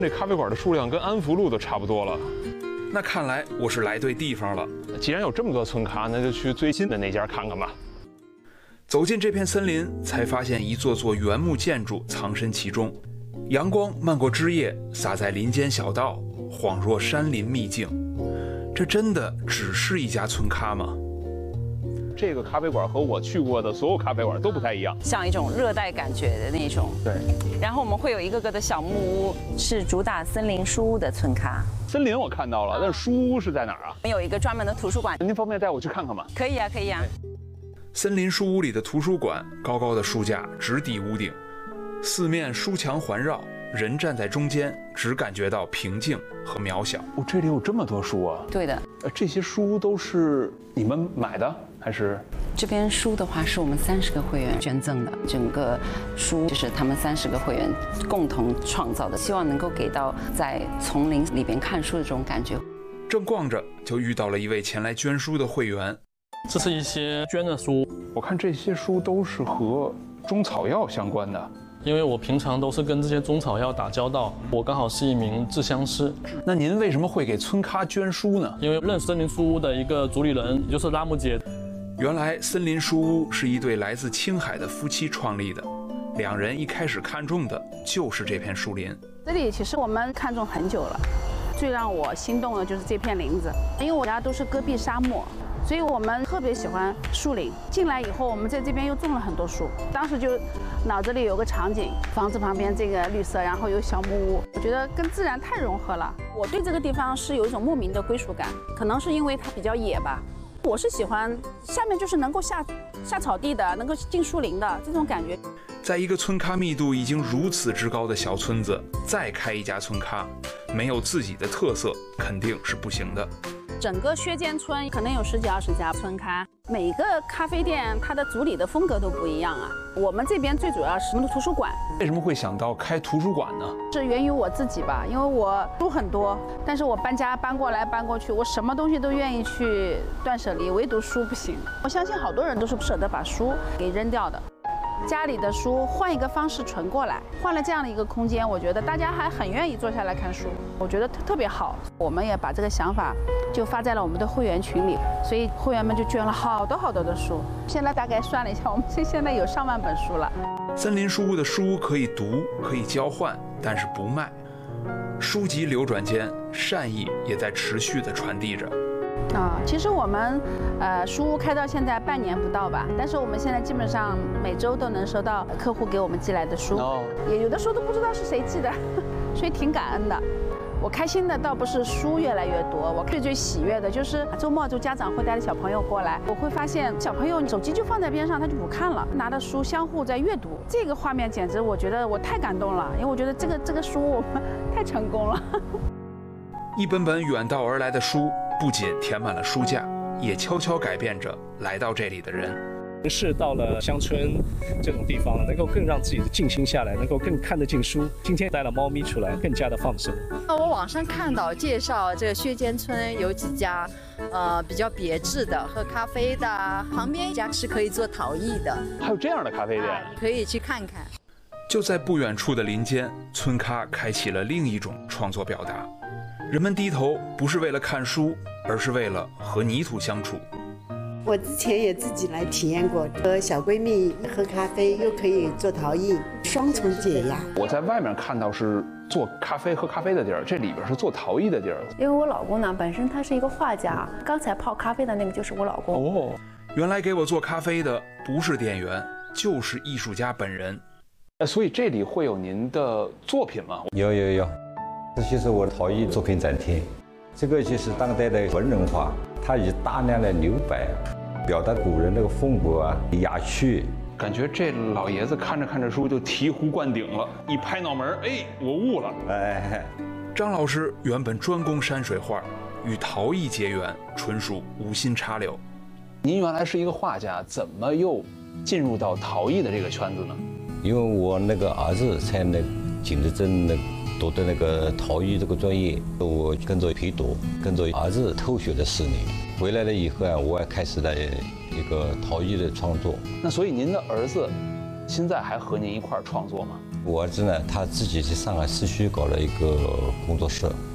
这咖啡馆的数量跟安福路都差不多了。 那看来我是来对地方了。 既然有这么多村咖，那就去最近的那家看看吧。 走进这片森林，才发现一座座原木建筑藏身其中，阳光漫过枝叶，洒在林间小道，恍若山林秘境。这真的只是一家村咖吗？ 这个咖啡馆和我去过的所有咖啡馆都不太一样， 像一种热带感觉的那种。 对。 然后我们会有一个个的小木屋，是主打森林书屋的村咖。 森林我看到了，但是书屋是在哪儿啊？ 我们有一个专门的图书馆。 您方便带我去看看吗？ 可以啊，可以啊。 森林书屋里的图书馆，高高的书架直抵屋顶，四面书墙环绕，人站在中间，只感觉到平静和渺小。 哦，这里有这么多书啊！ 对的。 这些书都是你们买的还是？ 这边书的话是我们30个会员捐赠的，整个书就是他们30个会员共同创造的，希望能够给到在丛林里边看书的这种感觉。 正逛着，就遇到了一位前来捐书的会员。 这是一些捐的书， 我看这些书都是和中草药相关的。 因为我平常都是跟这些中草药打交道，我刚好是一名制香师。 那您为什么会给村咖捐书呢？ 因为认识森林书屋的一个主理人，也就是拉木姐。 原来森林书屋是一对来自青海的夫妻创立的，两人一开始看中的就是这片树林。 这里其实我们看中很久了，最让我心动的就是这片林子，因为我家都是戈壁沙漠。所以我们特别喜欢树林。进来以后，我们在这边又种了很多树。当时就脑子里有个场景，房子旁边这个绿色，然后有小木屋，我觉得跟自然太融合了。我对这个地方是有一种莫名的归属感，可能是因为它比较野吧。我是喜欢下面就是能够下草地的，能够进树林的这种感觉。 在一个村咖密度已经如此之高的小村子，再开一家村咖，没有自己的特色肯定是不行的。 整个薛间村可能有10几20家村咖，每个咖啡店它的主理的风格都不一样啊。我们这边最主要是我们的图书馆。 为什么会想到开图书馆呢？ 是源于我自己吧，因为我书很多，但是我搬家搬过来搬过去，我什么东西都愿意去断舍离，唯独书不行。我相信好多人都是不舍得把书给扔掉的。家里的书换一个方式存过来，换了这样的一个空间，我觉得大家还很愿意坐下来看书，我觉得特别好。我们也把这个想法就发在了我们的会员群里，所以会员们就捐了好多的书。现在大概算了一下，我们现在有上万本书了。 森林书屋的书可以读，可以交换，但是不卖。书籍流转间，善意也在持续地传递着。 其实我们书屋开到现在半年不到吧，但是我们现在基本上每周都能收到客户给我们寄来的书，也有的书都不知道是谁寄的，所以挺感恩的。我开心的倒不是书越来越多，我最喜悦的就是周末就家长会带着小朋友过来，我会发现小朋友手机就放在边上，他就不看了，拿着书相互在阅读，这个画面简直我觉得我太感动了，因为我觉得这个书我们太成功了。 一本本远道而来的书，不仅填满了书架，也悄悄改变着来到这里的人。 是到了乡村这种地方，能够更让自己静心下来，能够更看得进书。今天带了猫咪出来，更加的放松。 我网上看到介绍这个薛间村有几家，比较别致的喝咖啡的，旁边一家是可以做陶艺的。 还有这样的咖啡店， 可以去看看。 就在不远处的林间，村咖开启了另一种创作表达。人们低头不是为了看书，而是为了和泥土相处。 我之前也自己来体验过，和小闺蜜喝咖啡，又可以做陶艺，双重解压。 我在外面看到是做咖啡喝咖啡的地儿，这里边是做陶艺的地儿。 因为我老公呢，本身他是一个画家，刚才泡咖啡的那个就是我老公。 哦，原来给我做咖啡的不是店员，就是艺术家本人。 所以这里会有您的作品吗？ 有，这就是我的陶艺作品展厅。这个就是当代的文人画，它以大量的留白表达古人那个风格啊、雅趣。 感觉这老爷子看着看着书就醍醐灌顶了，一拍脑门，哎，我悟了。 哎， 张老师原本专攻山水画，与陶艺结缘，纯属无心插柳。 您原来是一个画家，怎么又进入到陶艺的这个圈子呢？ 因为我那个儿子在那景德镇读的那个陶艺这个专业，我跟着陪读，跟着儿子偷学了4年。回来了以后啊，我也开始了一个陶艺的创作。 那所以您的儿子现在还和您一块儿创作吗？ 我儿子呢，他自己在上海市区搞了一个工作室。